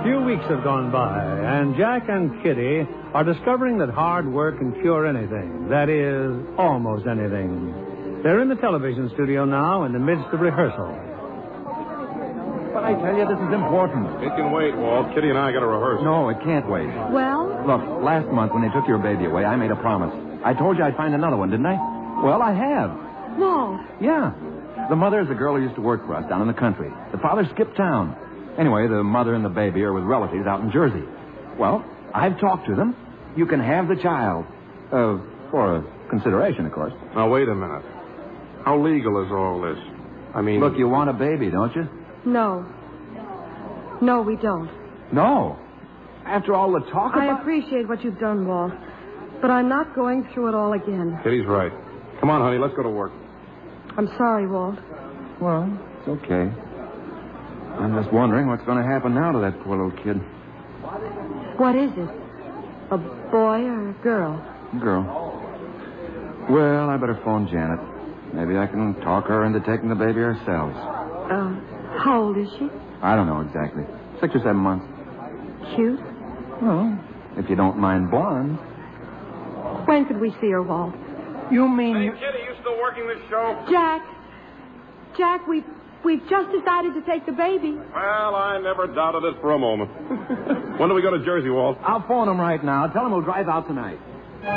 A few weeks have gone by, and Jack and Kitty are discovering that hard work can cure anything. That is, almost anything. They're in the television studio now in the midst of rehearsal. But I tell you, this is important. It can wait, Walt. Kitty and I got to rehearse. No, it can't wait. Well? Look, last month when they took your baby away, I made a promise. I told you I'd find another one, didn't I? Well, I have. Walt. Yeah. The mother is a girl who used to work for us down in the country. The father skipped town. Anyway, the mother and the baby are with relatives out in Jersey. Well, I've talked to them. You can have the child. For a consideration, of course. Now, wait a minute. How legal is all this? I mean... Look, you want a baby, don't you? No. No, we don't. No. After all the talk about... I appreciate what you've done, Walt. But I'm not going through it all again. Kitty's right. Come on, honey, let's go to work. I'm sorry, Walt. Well, it's okay. I'm just wondering what's going to happen now to that poor little kid. What is it? A boy or a girl? Girl. Well, I better phone Janet. Maybe I can talk her into taking the baby ourselves. How old is she? I don't know exactly. 6 or 7 months. Cute? Well, if you don't mind blonde. When could we see her, Walt? You mean... Hey, Kitty, you still working this show? Jack, we've just decided to take the baby. Well, I never doubted it for a moment. When do we go to Jersey, Walt? I'll phone him right now. Tell him we'll drive out tonight.